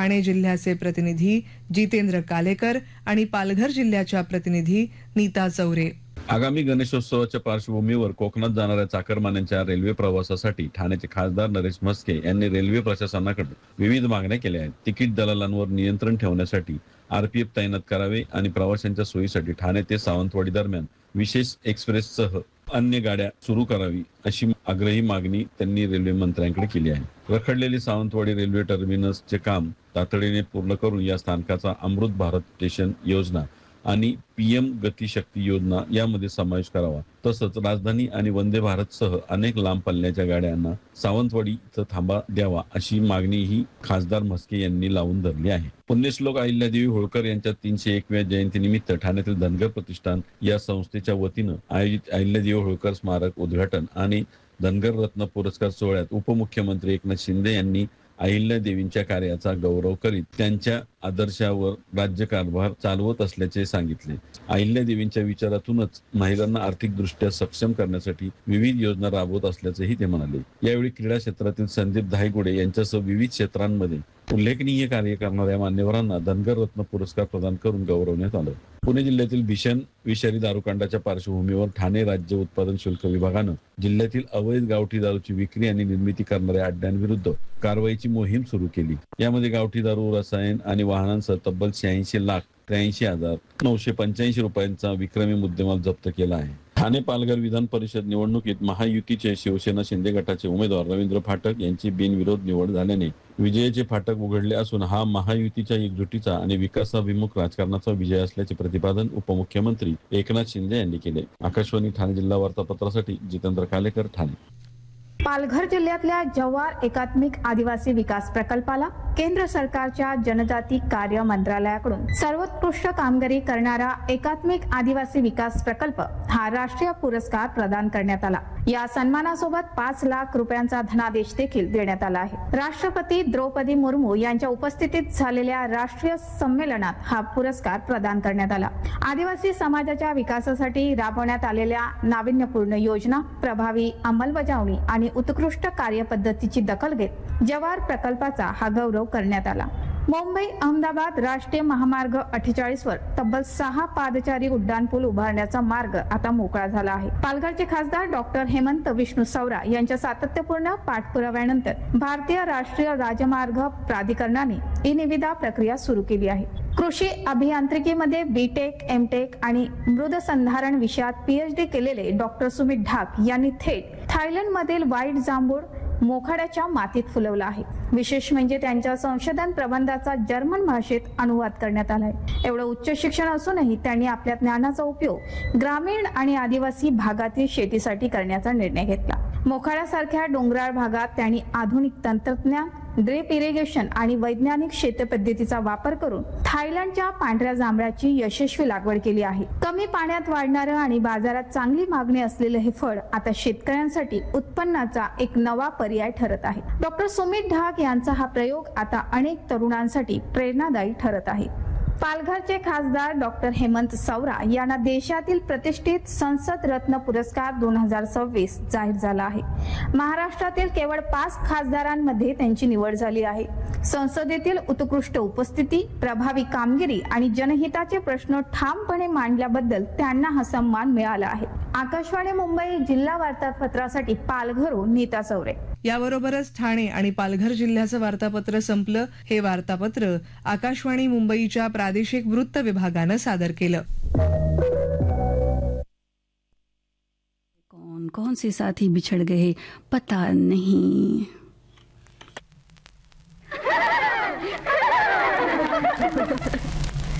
ठाणे जिल्ह्याचे प्रतिनिधी जितेंद्र कालेकर आणि पालघर जिल्ह्याच्या प्रतिनिधी नीता चौरे. आगामी गणेशोत्सवाच्या पार्श्वभूमीवर कोकणात जाणाऱ्या चाकरमान्यांच्या रेल्वे प्रवासासाठी ठाण्याचे खासदार नरेश म्हस्के यांनी रेल्वे प्रशासनाकडे विविध मागण्या केल्या आहेत. तिकीट दलालांवर नियंत्रण ठेवण्यासाठी आरपीएफ तैनात करावे आणि प्रवाशांच्या सोयीसाठी ठाणे ते सावंतवाडी दरम्यान विशेष एक्सप्रेससह अन्य गाड्या सुरू करावी अशी आग्रही मागणी त्यांनी रेल्वे मंत्र्यांकडे केली आहे. रखडलेली सावंतवाडी रेल्वे टर्मिनसचे काम तातडीने पूर्ण करून या स्थानकाचा अमृत भारत स्टेशन योजना आणि पीएम गतिशक्ती योजना यामध्ये समावेश करावा. तसंच राजधानी आणि वंदे भारत सह अनेक लांब पल्ल्याच्या गाड्यांना सावंतवाडी इथं थांबा द्यावा अशी मागणीही खासदार म्हस्के यांनी लावून धरली आहे. पुण्यश्लोक अहिल्यादेवी होळकर यांच्या 301व्या जयंतीनिमित्त ठाण्यातील धनगर प्रतिष्ठान या संस्थेच्या वतीनं आयोजित अहिल्यादेवी होळकर स्मारक उद्घाटन आणि धनगर रत्न पुरस्कार सोहळ्यात उपमुख्यमंत्री एकनाथ शिंदे यांनी अहिल्यादेवींच्या कार्याचा गौरव करीत त्यांच्या आदर्शावर राज्यकारभार चालवत असल्याचे सांगितले. अहिल्यादेवींच्या विचारातूनच महिलांना आर्थिकदृष्ट्या सक्षम करण्यासाठी विविध योजना राबवत असल्याचेही ते म्हणाले. यावेळी क्रीडा क्षेत्रातील संदीप धायगुडे यांच्यासह विविध क्षेत्रांमध्ये उल्लेखनीय कार्य करणाऱ्या मान्यवरांना धनगर रत्न पुरस्कार प्रदान करून गौरवण्यात आलं. पुणे जिल्ह्यातील भीषण विषारी दारूकांडाच्या पार्श्वभूमीवर ठाणे राज्य उत्पादन शुल्क विभागानं जिल्ह्यातील अवैध गावठी दारूची विक्री आणि निर्मिती करणाऱ्या अड्ड्यांविरुद्ध कारवाईची मोहीम सुरू केली. यामध्ये गावठी दारू, रसायन आणि वाहनांसह तब्बल 86,83,985 रुपयांचा विक्रमी मुद्देमाल जप्त केला आहे. ठाणे पालघर विधान परिषद निवडणुकीत महायुतीचे शिवसेना शिंदे गटाचे उमेदवार रवींद्र फाटक यांची बिनविरोध निवड झाल्याने विजयाचे फाटक उघडले असून हा महायुतीच्या एकजुटीचा आणि विकासाभिमुख राजकारणाचा विजय असल्याचे प्रतिपादन उपमुख्यमंत्री एकनाथ शिंदे यांनी केले. आकाशवाणी ठाणे जिल्हा वार्तापत्रासाठी जितेंद्र कालेकर, ठाणे. पालघर जिल्ह्यातल्या जव्हार एकात्मिक आदिवासी विकास प्रकल्पाला केंद्र सरकारच्या जनजाती कार्य मंत्रालयाकडून सर्वोत्कृष्ट कामगिरी करणारा एकात्मिक आदिवासी विकास प्रकल्प हा राष्ट्रीय पुरस्कार प्रदान करण्यात आला. या सन्मानासोबत 5 लाख रुपयांचा धनादेश देखील देण्यात आला आहे. राष्ट्रपती द्रौपदी मुर्मू यांच्या उपस्थितीत झालेल्या राष्ट्रीय संमेलनात हा पुरस्कार प्रदान करण्यात आला. आदिवासी समाजाच्या विकासासाठी राबवण्यात आलेल्या नाविन्यपूर्ण योजना, प्रभावी अंमलबजावणी आणि उत्कृष्ट कार्यपद्धतीची दखल घेत जव्हार प्रकल्पाचा हा गौरव करण्यात आला. मुंबई अहमदाबाद राष्ट्रीय महामार्ग 48 वर तब्बल 6 पादचारी उड्डाणपूल उभारण्याचा मार्ग आता मोकळा झाला आहे. पालघरचे खासदार डॉक्टर हेमंत विष्णू सवरा यांच्या सातत्यपूर्ण पाठपुराव्यानंतर भारतीय राष्ट्रीय राजमार्ग प्राधिकरणाने ई निविदा प्रक्रिया सुरू केली आहे. कृषी अभियांत्रिकीमध्ये बीटेक, एमटेक आणि मृदसंधारण विषयात पीएचडी केलेले डॉक्टर सुमित ढाक यांनी थेट थायलंड मधील व्हाईट जांभूळ मोखाड्याच्या मातीत फुलवला आहे. विशेष म्हणजे त्यांच्या संशोधन प्रबंधाचा जर्मन भाषेत अनुवाद करण्यात आलाय. एवढं उच्च शिक्षण असूनही त्यांनी आपल्या ज्ञानाचा उपयोग ग्रामीण आणि आदिवासी भागातील शेतीसाठी करण्याचा निर्णय घेतला. मोखाड्यासारख्या डोंगराळ भागात त्यांनी आधुनिक तंत्रज्ञान, ड्रिप इरिगेशन आणि वैज्ञानिक शेतपद्धतीचा वापर करून थायलंडच्या पांढऱ्या जांभळाची यशस्वी लागवड केली आहे. कमी पाण्यात वाढणारं आणि बाजारात चांगली मागणी असलेलं हे फळ आता शेतकऱ्यांसाठी उत्पन्नाचा एक नवा पर्याय ठरत आहे. डॉक्टर सुमित ढाक यांचा हा प्रयोग आता अनेक तरुणांसाठी प्रेरणादायी ठरत आहे. पालघरचे खासदार डॉक्टर हेमंत सवरा यांना देशातील प्रतिष्ठित संसद रत्न पुरस्कार 2026 जाहीर झाला आहे. महाराष्ट्रातील केवळ 5 खासदारांमध्ये त्यांची निवड झाली आहे. संसदेतील उत्कृष्ट उपस्थिती, प्रभावी कामगिरी आणि जनहिताचे प्रश्न ठामपणे मांडल्याबद्दल त्यांना हा सन्मान मिळाला आहे. आकाशवाणी मुंबई जिल्हा वार्तापत्रासाठी पालघरहून नीता चौरे. याबरोबरच ठाणे आणि पालघर जिल्ह्याचं वार्तापत्र संपलं. हे वार्तापत्र आकाशवाणी मुंबईच्या प्रादेशिक वृत्त विभागानं सादर केलं. कौन कौन से साथी बिछड़ गए पता नहीं.